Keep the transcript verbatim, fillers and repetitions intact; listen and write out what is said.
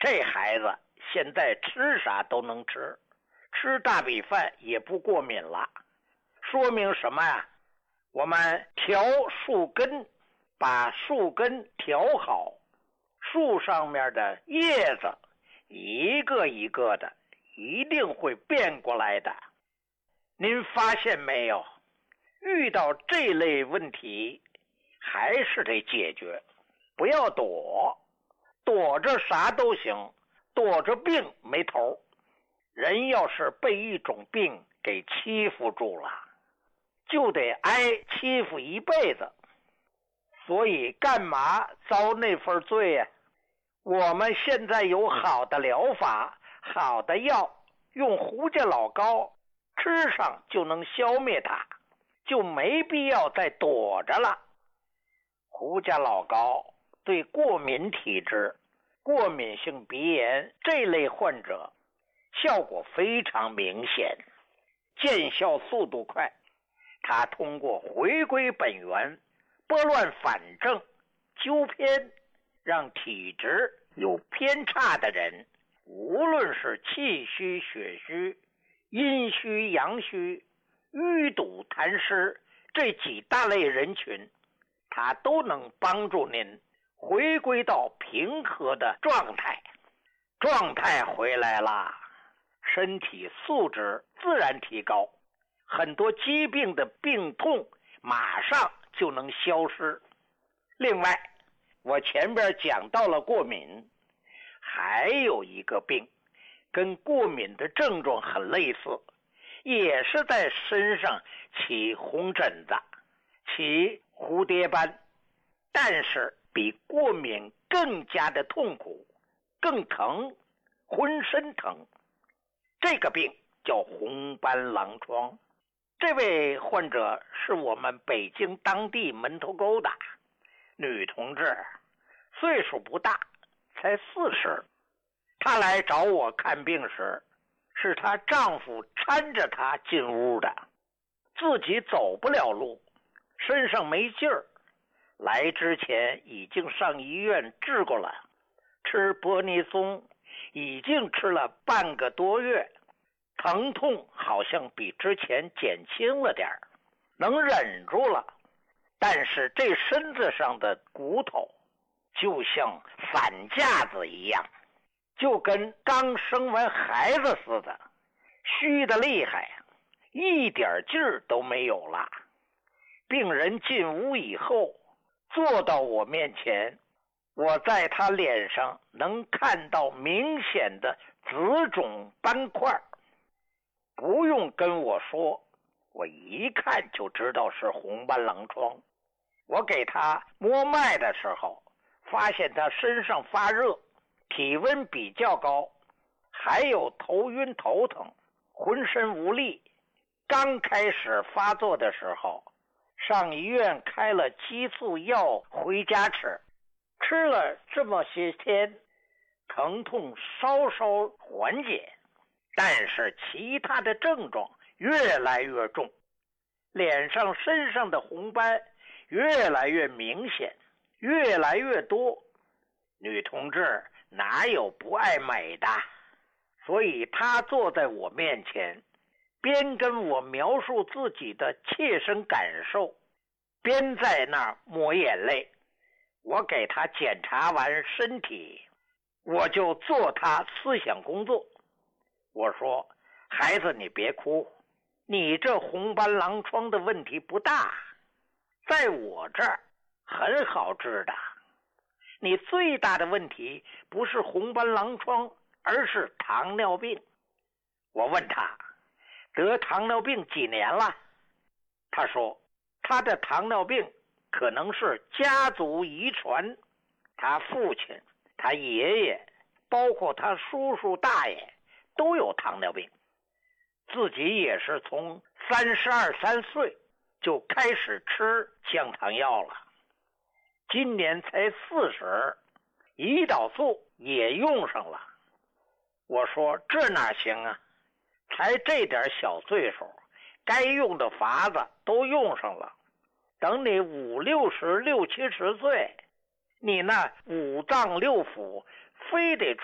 这孩子现在吃啥都能吃，吃大米饭也不过敏了。说明什么呀？我们调树根，把树根调好，树上面的叶子一个一个的一定会变过来的。您发现没有？遇到这类问题还是得解决，不要躲，躲着啥都行，躲着病没头。人要是被一种病给欺负住了，就得挨欺负一辈子。所以干嘛遭那份罪呀？我们现在有好的疗法，好的药，用胡家老膏吃上就能消灭它，就没必要再躲着了。胡家老膏对过敏体质、过敏性鼻炎这类患者效果非常明显，见效速度快。它通过回归本源，拨乱反正，纠偏，让体质有偏差的人，无论是气虚血虚、阴虚阳虚、淤堵痰湿这几大类人群，它都能帮助您回归到平和的状态。状态回来了，身体素质自然提高，很多疾病的病痛马上就能消失。另外，我前边讲到了过敏，还有一个病跟过敏的症状很类似，也是在身上起红疹子，起蝴蝶斑，但是比过敏更加的痛苦，更疼，浑身疼。这个病叫红斑狼疮。这位患者是我们北京当地门头沟的女同志，岁数不大，才四十。她来找我看病时，是她丈夫搀着她进屋的，自己走不了路，身上没劲儿。来之前已经上医院治过了，吃波尼松已经吃了半个多月，疼痛好像比之前减轻了点儿，能忍住了。但是这身子上的骨头就像散架子一样，就跟刚生完孩子似的，虚的厉害，一点劲儿都没有了。病人进屋以后，坐到我面前，我在他脸上能看到明显的紫肿斑块，不用跟我说，我一看就知道是红斑狼疮。我给他摸脉的时候，发现他身上发热，体温比较高，还有头晕头疼，浑身无力。刚开始发作的时候，上医院开了激素药回家吃，吃了这么些天，疼痛稍稍缓解，但是其他的症状越来越重，脸上身上的红斑越来越明显，越来越多。女同志哪有不爱美的？所以她坐在我面前，边跟我描述自己的切身感受，边在那儿抹眼泪。我给她检查完身体，我就做她思想工作。我说，孩子你别哭，你这红斑狼疮的问题不大，在我这儿很好治的。你最大的问题不是红斑狼疮，而是糖尿病。我问他得糖尿病几年了，他说他的糖尿病可能是家族遗传，他父亲、他爷爷，包括他叔叔大爷都有糖尿病，自己也是从三十二三岁就开始吃降糖药了，今年才四十，胰岛素也用上了。我说这哪行啊，才这点小岁数，该用的法子都用上了，等你五六十六七十岁，你那五脏六腑非得